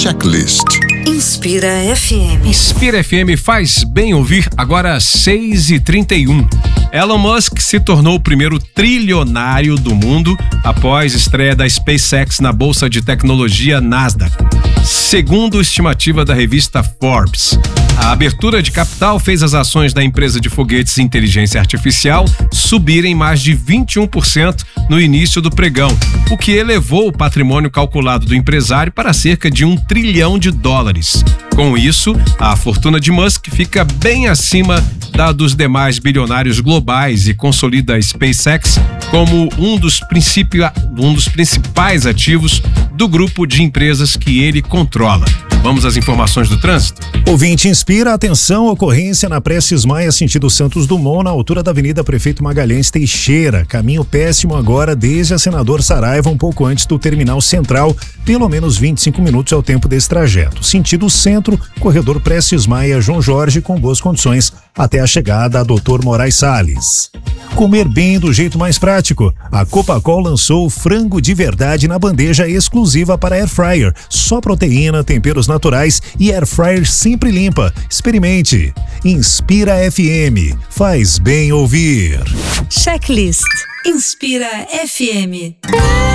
Checklist. Inspira FM. Inspira FM faz bem ouvir, agora 6h31. Elon Musk se tornou o primeiro trilionário do mundo após estreia da SpaceX na bolsa de tecnologia Nasdaq. Segundo estimativa da revista Forbes, a abertura de capital fez as ações da empresa de foguetes de inteligência artificial subirem mais de 21% no início do pregão, o que elevou o patrimônio calculado do empresário para cerca de $1 trilhão. Com isso, a fortuna de Musk fica bem acima da dos demais bilionários globais e consolida a SpaceX como um dos principais ativos do grupo de empresas que ele controla. Vamos às informações do trânsito? Ouvinte Inspira, atenção, ocorrência na Prestes Maia, sentido Santos Dumont, na altura da Avenida Prefeito Magalhães Teixeira. Caminho péssimo agora desde a Senador Saraiva, um pouco antes do Terminal Central. Pelo menos 25 minutos é o tempo desse trajeto. Sentido centro, corredor Prestes Maia, João Jorge, com boas condições até a chegada a Dr. Moraes Salles. Comer bem do jeito mais prático. A Copacol lançou frango de verdade na bandeja exclusiva para Air Fryer. Só proteína, temperos naturais e Air Fryer sempre limpa. Experimente. Inspira FM. Faz bem ouvir. Checklist. Inspira FM.